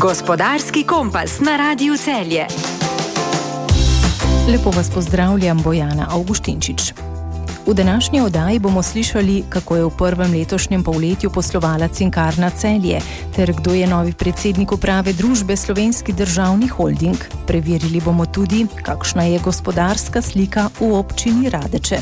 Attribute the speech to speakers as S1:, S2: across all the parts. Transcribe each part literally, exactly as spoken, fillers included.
S1: Gospodarski kompas na Radiu Celje.
S2: Lepo vas pozdravljam, Bojana Avguštinčič. V današnji oddaji bomo slišali, kako je v prvem letošnjem polletju poslovala Cinkarna Celje, ter kdo je novi predsednik uprave družbe Slovenski državni holding. Preverili bomo tudi, kakšna je gospodarska slika v občini Radeče.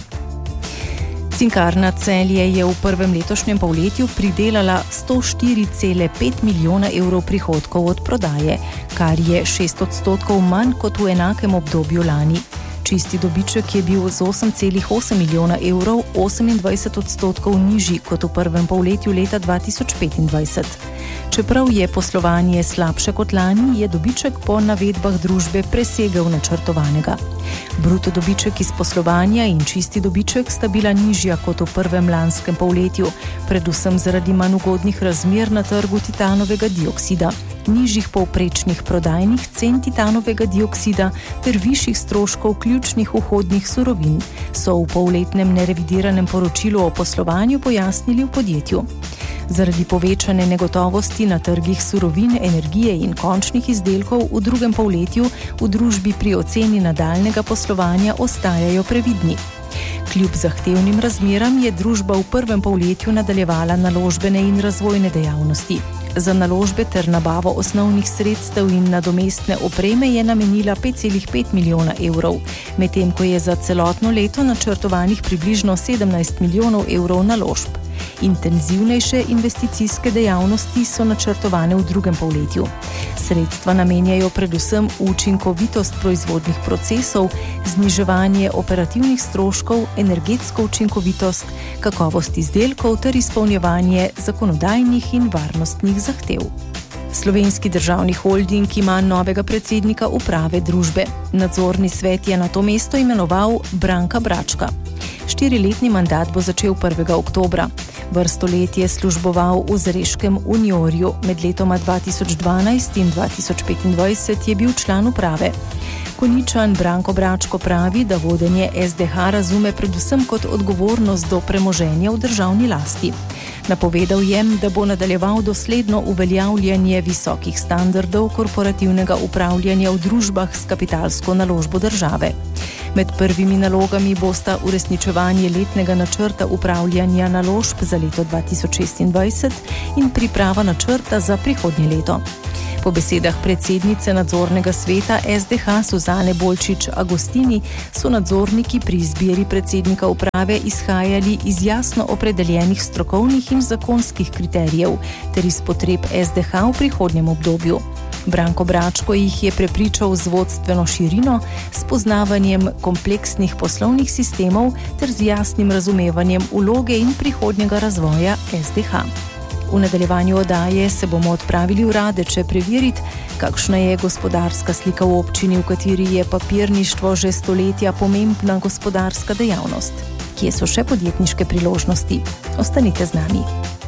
S2: Cinkarna Celje je v prvem letošnjem polletju pridelala sto štiri cela pet milijona evrov prihodkov od prodaje, kar je šest odstotkov manj kot v enakem obdobju lani. Čisti dobiček je bil z osem cela osem milijona evrov osemindvajset odstotkov nižji kot v prvem polletju leta dva tisoč petindvajset. Čeprav je poslovanje slabše kot lani, je dobiček po navedbah družbe presegel načrtovanega. Bruto dobiček iz poslovanja in čisti dobiček sta bila nižja kot v prvem lanskem polletju, predvsem zaradi manj ugodnih razmer na trgu titanovega dioksida, nižjih povprečnih prodajnih cen titanovega dioksida ter višjih stroškov ključnih vhodnih surovin, so v polletnem nerevidiranem poročilu o poslovanju pojasnili v podjetju. Zaradi povečane negotovosti na trgih surovin, energije in končnih izdelkov v drugem polletju v družbi pri oceni nadaljnega poslovanja ostajajo previdni. Kljub zahtevnim razmeram je družba v prvem polletju nadaljevala naložbene in razvojne dejavnosti. Za naložbe ter nabavo osnovnih sredstev in nadomestne opreme je namenila pet cela pet milijona evrov, medtem ko je za celotno leto načrtovanih približno sedemnajst milijonov evrov naložb. Intenzivnejše investicijske dejavnosti so načrtovane v drugem polletju. Sredstva namenjajo predvsem učinkovitost proizvodnih procesov, zniževanje operativnih stroškov, energetsko učinkovitost, kakovost izdelkov ter izpolnjevanje zakonodajnih in varnostnih zahtev. Slovenski državni holding ima novega predsednika uprave družbe. Nadzorni svet je na to mesto imenoval Branka Bračka. Štiriletni mandat bo začel prvega oktobra. Vrsto let je služboval v Zreškem Uniorju, med letoma dva tisoč dvanajst in dva tisoč petindvajset je bil član uprave. Konjičan Branko Bračko pravi, da vodenje es de ha razume predvsem kot odgovornost do premoženja v državni lasti. Napovedal je, da bo nadaljeval dosledno uveljavljanje visokih standardov korporativnega upravljanja v družbah s kapitalsko naložbo države. Med prvimi nalogami bosta uresničevanje letnega načrta upravljanja naložb za leto dva tisoč šestindvajset in priprava načrta za prihodnje leto. Po besedah predsednice nadzornega sveta es de ha Suzane Bolčič Agostini so nadzorniki pri izbiri predsednika uprave izhajali iz jasno opredeljenih strokovnih in zakonskih kriterijev ter iz potreb es de ha v prihodnjem obdobju. Branko Bračko jih je prepričal z vodstveno širino, s poznavanjem kompleksnih poslovnih sistemov ter z jasnim razumevanjem vloge in prihodnjega razvoja es de ha. V nadaljevanju oddaje se bomo odpravili v Radeče preveriti, kakšna je gospodarska slika v občini, v kateri je papirništvo že stoletja pomembna gospodarska dejavnost. Kje so še podjetniške priložnosti? Ostanite z nami.